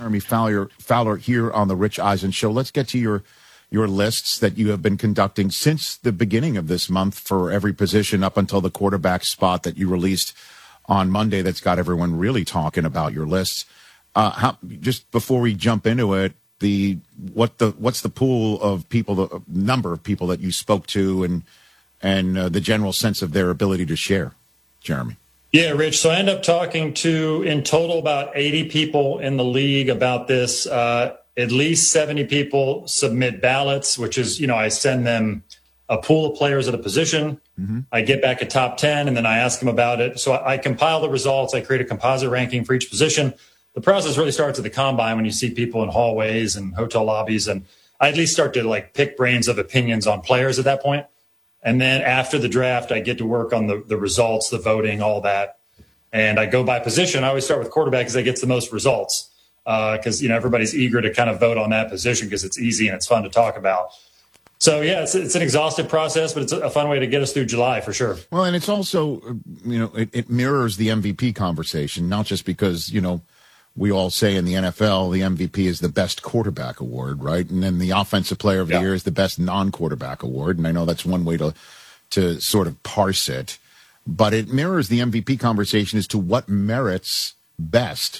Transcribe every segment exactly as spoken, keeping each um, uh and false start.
Jeremy Fowler, Fowler here on the Rich Eisen Show. Let's get to your your lists that you have been conducting since the beginning of this month for every position up until the quarterback spot that you released on Monday. That's got everyone really talking about your lists. Uh, how, just before we jump into it, the what the what's the pool of people, the number of people that you spoke to, and and uh, the general sense of their ability to share, Jeremy? Yeah, Rich. So I end up talking to, in total, about eighty people in the league about this. Uh, at least seventy people submit ballots, which is, you know, I send them a pool of players at a position. Mm-hmm. I get back a top ten, and then I ask them about it. So I, I compile the results. I create a composite ranking for each position. The process really starts at the combine when you see people in hallways and hotel lobbies. And I at least start to like pick brains of opinions on players at that point. And then after the draft, I get to work on the, the results, the voting, all that. And I go by position. I always start with quarterback because that gets the most results. Because, uh, you know, everybody's eager to kind of vote on that position because it's easy and it's fun to talk about. So, yeah, it's, it's an exhaustive process, but it's a fun way to get us through July for sure. Well, and it's also, you know, it, it mirrors the M V P conversation, not just because, you know, we all say in the N F L, the M V P is the best quarterback award, right? And then the offensive player of the yeah. year is the best non-quarterback award. And I know that's one way to to sort of parse it. But it mirrors the M V P conversation as to what merits best.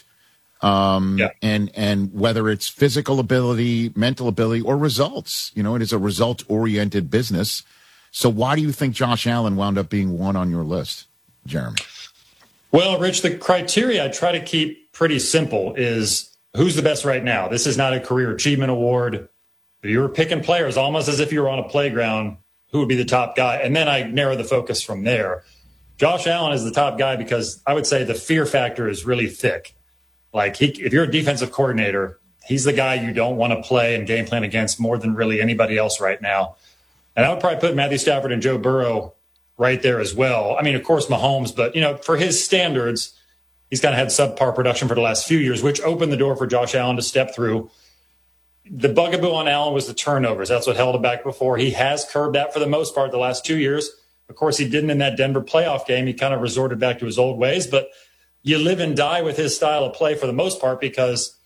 Um, yeah. and, and whether it's physical ability, mental ability, or results. You know, it is a result-oriented business. So why do you think Josh Allen wound up being one on your list, Jeremy? Well, Rich, the criteria I try to keep pretty simple is who's the best right now. This is not a career achievement award. If you were picking players almost as if you were on a playground, who would be the top guy? And then I narrow the focus from there. Josh Allen is the top guy because I would say the fear factor is really thick. Like, he, if you're a defensive coordinator, he's the guy you don't want to play and game plan against more than really anybody else right now. And I would probably put Matthew Stafford and Joe Burrow right there as well. I mean, of course, Mahomes, but, you know, for his standards, he's kind of had subpar production for the last few years, which opened the door for Josh Allen to step through. The bugaboo on Allen was the turnovers. That's what held him back before. He has curbed that for the most part the last two years. Of course, he didn't in that Denver playoff game. He kind of resorted back to his old ways, but you live and die with his style of play for the most part because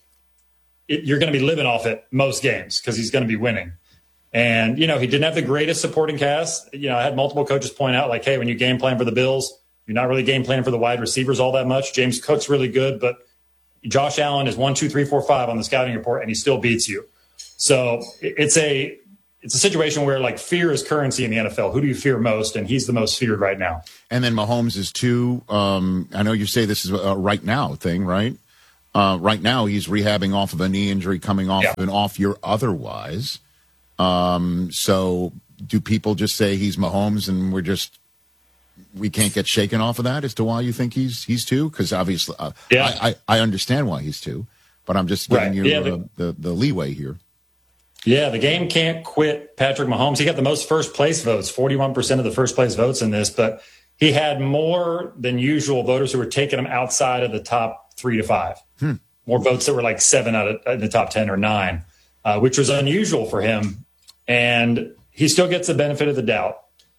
it, you're going to be living off it most games because he's going to be winning. And, you know, he didn't have the greatest supporting cast. You know, I had multiple coaches point out, like, hey, when you game plan for the Bills, you're not really game planning for the wide receivers all that much. James Cook's really good, but Josh Allen is one, two, three, four, five on the scouting report, and he still beats you. So it's a it's a situation where, like, fear is currency in the N F L. Who do you fear most? And he's the most feared right now. And then Mahomes is two. Um, I know you say this is a right now thing, right? Uh, right now he's rehabbing off of a knee injury, coming off yeah. of an off year otherwise. Um, so do people just say he's Mahomes and we're just we can't get shaken off of that as to why you think he's he's two? Because obviously uh, yeah. I, I, I understand why he's two, but I'm just giving right. you yeah, uh, the, the leeway here. Yeah, the game can't quit Patrick Mahomes. He got the most first place votes, forty-one percent of the first place votes in this, but he had more than usual voters who were taking him outside of the top three to five. Hmm. More votes that were like seven out of the top ten or nine, uh, which was unusual for him. And he still gets the benefit of the doubt.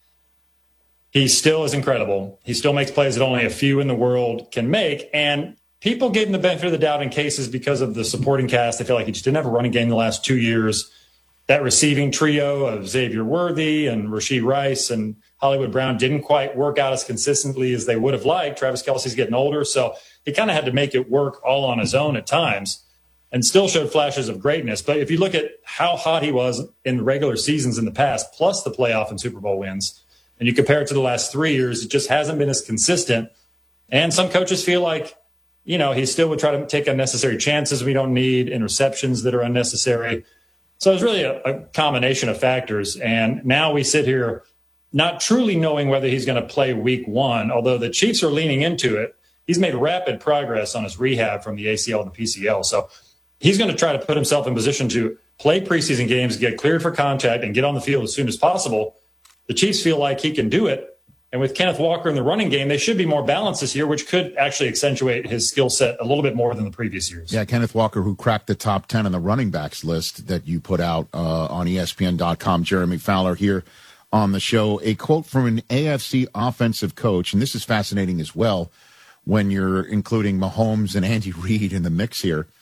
He still is incredible. He still makes plays that only a few in the world can make. And people gave him the benefit of the doubt in cases because of the supporting cast. They feel like he just didn't have a running game the last two years. That receiving trio of Xavier Worthy and Rashee Rice and Hollywood Brown didn't quite work out as consistently as they would have liked. Travis Kelce's getting older, so he kind of had to make it work all on his own at times and still showed flashes of greatness. But if you look at how hot he was in the regular seasons in the past, plus the playoff and Super Bowl wins, and you compare it to the last three years, it just hasn't been as consistent. And some coaches feel like, you know, he still would try to take unnecessary chances we don't need, interceptions that are unnecessary. So it's really a, a combination of factors. And now we sit here not truly knowing whether he's going to play week one, although the Chiefs are leaning into it. He's made rapid progress on his rehab from the A C L and the P C L. So he's going to try to put himself in position to play preseason games, get cleared for contact, and get on the field as soon as possible. The Chiefs feel like he can do it. And with Kenneth Walker in the running game, they should be more balanced this year, which could actually accentuate his skill set a little bit more than the previous years. Yeah, Kenneth Walker, who cracked the top ten on the running backs list that you put out uh, on E S P N dot com. Jeremy Fowler here on the show. A quote from an A F C offensive coach, and this is fascinating as well when you're including Mahomes and Andy Reid in the mix here.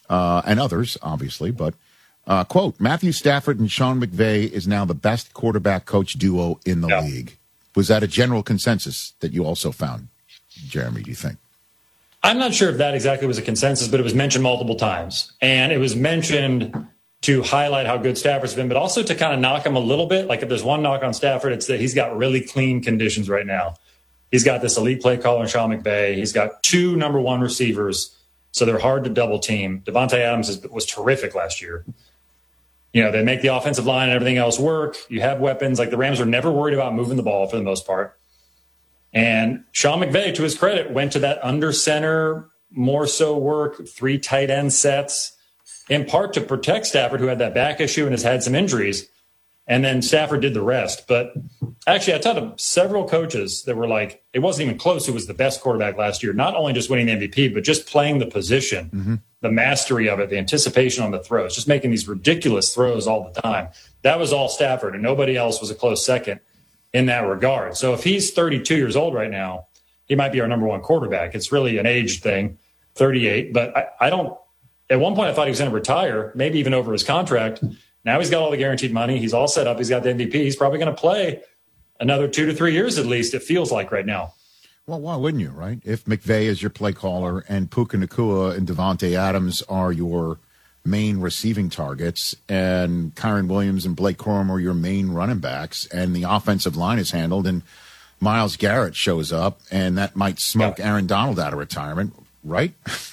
uh, and others, obviously. But, uh, quote, Matthew Stafford and Sean McVay is now the best quarterback coach duo in the yeah. league. Was that a general consensus that you also found, Jeremy, do you think? I'm not sure if that exactly was a consensus, but it was mentioned multiple times. And it was mentioned to highlight how good Stafford's been, but also to kind of knock him a little bit. Like if there's one knock on Stafford, it's that he's got really clean conditions right now. He's got this elite play caller in Sean McVay. He's got two number one receivers, so they're hard to double team. Devontae Adams is, was terrific last year. You know, they make the offensive line and everything else work. You have weapons. Like the Rams are never worried about moving the ball for the most part. And Sean McVay, to his credit, went to that under center, more so work, three tight end sets, in part to protect Stafford, who had that back issue and has had some injuries. And then Stafford did the rest. But actually, I talked to several coaches that were like, it wasn't even close who was the best quarterback last year, not only just winning the M V P, but just playing the position, mm-hmm. the mastery of it, the anticipation on the throws, just making these ridiculous throws all the time. That was all Stafford, and nobody else was a close second in that regard. So if he's thirty-two years old right now, he might be our number one quarterback. It's really an age thing, thirty-eight. But I, I don't – at one point I thought he was going to retire, maybe even over his contract. Now he's got all the guaranteed money. He's all set up. He's got the M V P. He's probably going to play another two to three years at least, it feels like right now. Well, why wouldn't you, right? If McVay is your play caller and Puka Nacua and Devontae Adams are your main receiving targets and Kyron Williams and Blake Corum are your main running backs and the offensive line is handled and Myles Garrett shows up and that might smoke yeah. Aaron Donald out of retirement, right?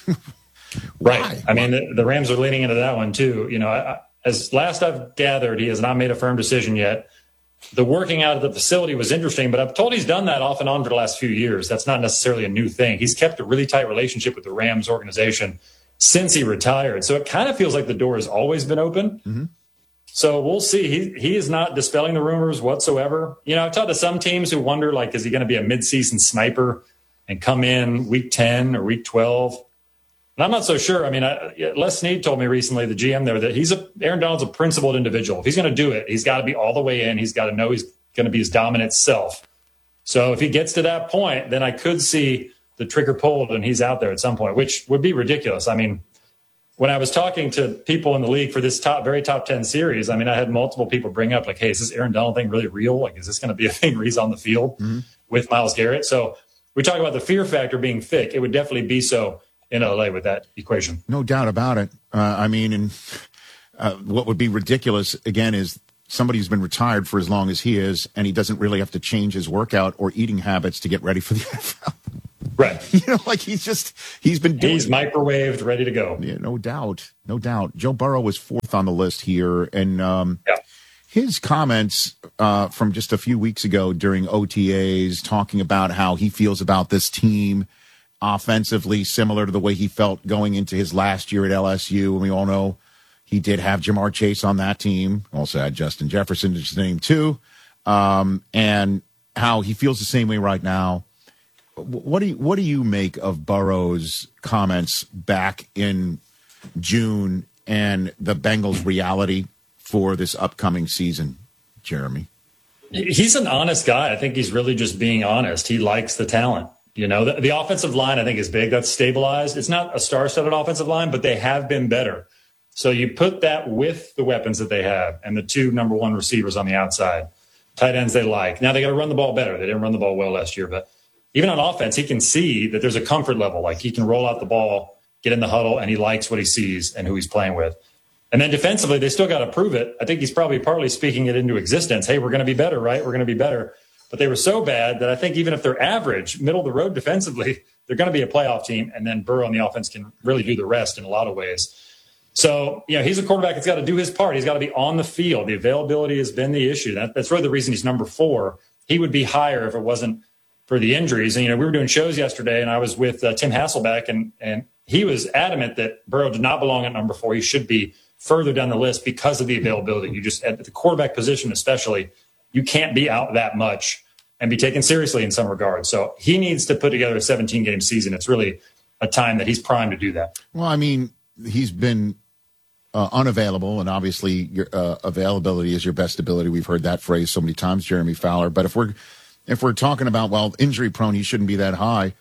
Right. I mean, the, the Rams are leaning into that one too. You know, I, as last I've gathered, he has not made a firm decision yet. The working out of the facility was interesting, but I'm told he's done that off and on for the last few years. That's not necessarily a new thing. He's kept a really tight relationship with the Rams organization since he retired. So it kind of feels like the door has always been open. Mm-hmm. So we'll see. He he is not dispelling the rumors whatsoever. You know, I've talked to some teams who wonder, like, is he going to be a midseason sniper and come in week ten or week twelve? And I'm not so sure. I mean, I, Les Snead told me recently, the G M there, that he's a Aaron Donald's a principled individual. If he's going to do it, he's got to be all the way in. He's got to know he's going to be his dominant self. So if he gets to that point, then I could see the trigger pulled and he's out there at some point, which would be ridiculous. I mean, when I was talking to people in the league for this top, very top ten series, I mean, I had multiple people bring up like, hey, is this Aaron Donald thing really real? Like, is this going to be a thing where he's on the field mm-hmm. with Myles Garrett? So we talk about the fear factor being thick. It would definitely be so in L A with that equation. No doubt about it. Uh, I mean, and uh, what would be ridiculous, again, is somebody who's been retired for as long as he is, and he doesn't really have to change his workout or eating habits to get ready for the N F L. Right. You know, like he's just, he's been doing He's microwaved, ready to go. Yeah, no doubt. No doubt. Joe Burrow was fourth on the list here. And um, yeah. his comments uh, from just a few weeks ago during O T As, talking about how he feels about this team offensively, similar to the way he felt going into his last year at L S U. And we all know he did have Jamar Chase on that team. Also had Justin Jefferson to his name too. Um, and how he feels the same way right now. What do you, what do you make of Burrow's comments back in June and the Bengals' reality for this upcoming season, Jeremy? He's an honest guy. I think he's really just being honest. He likes the talent. You know, the, the offensive line, I think, is big. That's stabilized. It's not a star-studded offensive line, but they have been better. So you put that with the weapons that they have and the two number one receivers on the outside, tight ends they like. Now they got to run the ball better. They didn't run the ball well last year, but even on offense, he can see that there's a comfort level. Like he can roll out the ball, get in the huddle, and he likes what he sees and who he's playing with. And then defensively, they still got to prove it. I think he's probably partly speaking it into existence. Hey, we're going to be better, right? We're going to be better. But they were so bad that I think even if they're average, middle of the road defensively, they're going to be a playoff team. And then Burrow on the offense can really do the rest in a lot of ways. So, you know, he's a quarterback that's got to do his part. He's got to be on the field. The availability has been the issue. That, that's really the reason he's number four. He would be higher if it wasn't for the injuries. And, you know, we were doing shows yesterday, and I was with uh, Tim Hasselbeck, and, and he was adamant that Burrow did not belong at number four. He should be further down the list because of the availability. You just, at the quarterback position especially, you can't be out that much and be taken seriously in some regards. So he needs to put together a seventeen-game season. It's really a time that he's primed to do that. Well, I mean, he's been uh, unavailable, and obviously your uh, availability is your best ability. We've heard that phrase so many times, Jeremy Fowler. But if we're if we're talking about, well, injury-prone, he shouldn't be that high.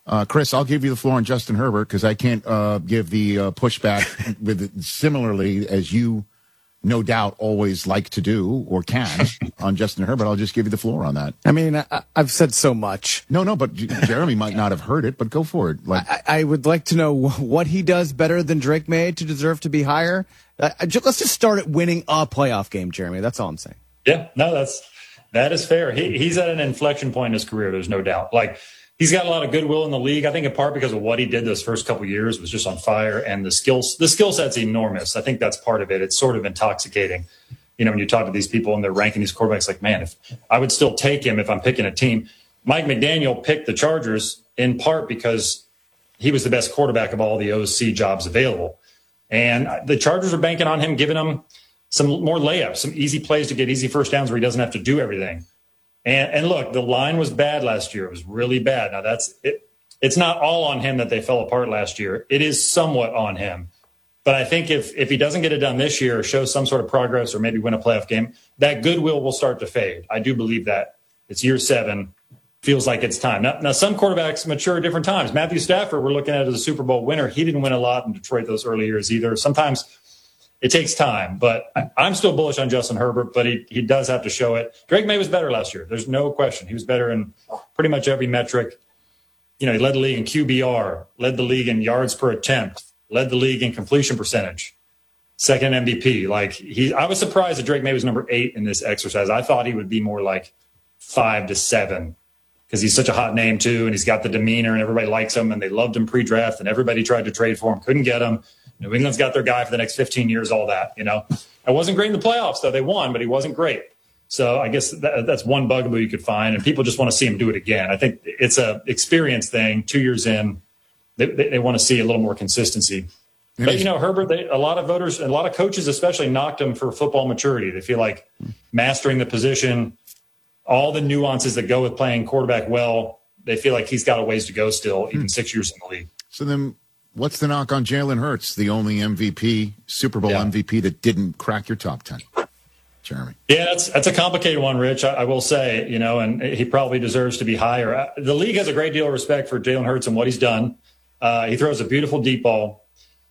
Uh, Chris, I'll give you the floor on Justin Herbert because I can't uh, give the uh, pushback with it similarly as you no doubt always like to do or can on Justin Herbert. I'll just give you the floor on that. I mean, I, I've said so much. No, no, but Jeremy might not have heard it, but go for it. Like, I, I would like to know what he does better than Drake May to deserve to be higher. Uh, let's just start at winning a playoff game, Jeremy. That's all I'm saying. Yeah, no, that's that is fair. He, he's at an inflection point in his career. There's no doubt. Like, he's got a lot of goodwill in the league. I think in part because of what he did those first couple of years was just on fire, and the skills, the skill set's enormous. I think that's part of it. It's sort of intoxicating. You know, when you talk to these people and they're ranking these quarterbacks, like, man, if I would still take him if I'm picking a team. Mike McDaniel picked the Chargers in part because he was the best quarterback of all the O C jobs available. And the Chargers are banking on him, giving him some more layups, some easy plays to get easy first downs where he doesn't have to do everything. And, and look, the line was bad last year. It was really bad. Now, that's it. It's not all on him that they fell apart last year. It is somewhat on him. But I think if if he doesn't get it done this year, or show some sort of progress, or maybe win a playoff game, that goodwill will start to fade. I do believe that. It's year seven. Feels like it's time. Now, now some quarterbacks mature at different times. Matthew Stafford, we're looking at as a Super Bowl winner. He didn't win a lot in Detroit those early years either. Sometimes it takes time, but I, I'm still bullish on Justin Herbert, but he he does have to show it. Drake May was better last year. There's no question. He was better in pretty much every metric. You know, he led the league in Q B R, led the league in yards per attempt, led the league in completion percentage, second M V P. Like he, I was surprised that Drake May was number eight in this exercise. I thought he would be more like five to seven because he's such a hot name too, and he's got the demeanor, and everybody likes him, and they loved him pre-draft, and everybody tried to trade for him, couldn't get him. New England's got their guy for the next fifteen years, all that, you know. I wasn't great in the playoffs, though. They won, but he wasn't great. So I guess that, that's one bugaboo you could find, and people just want to see him do it again. I think it's a experience thing. Two years in, they, they, they want to see a little more consistency. But, you know, Herbert, they, a lot of voters, and a lot of coaches especially knocked him for football maturity. They feel like mastering the position, all the nuances that go with playing quarterback well, they feel like he's got a ways to go still, even six years in the league. So then what's the knock on Jalen Hurts, the only M V P, Super Bowl yeah. M V P that didn't crack your top ten? Jeremy. Yeah, that's that's a complicated one, Rich. I, I will say, you know, and he probably deserves to be higher. The league has a great deal of respect for Jalen Hurts and what he's done. Uh, he throws a beautiful deep ball.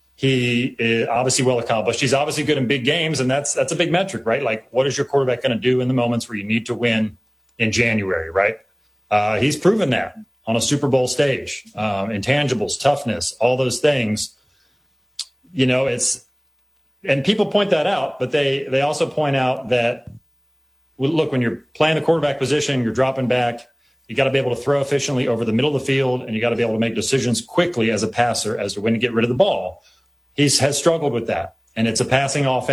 He is obviously well accomplished. He's obviously good in big games, and that's that's a big metric, right? Like, what is your quarterback going to do in the moments where you need to win in January, right? Uh, he's proven that on a Super Bowl stage. Um, intangibles, toughness, all those things. You know, it's and people point that out, but they they also point out that, well, look, when you're playing the quarterback position, you're dropping back. You got to be able to throw efficiently over the middle of the field, and you got to be able to make decisions quickly as a passer as to when to get rid of the ball. He has struggled with that, and it's a passing offense.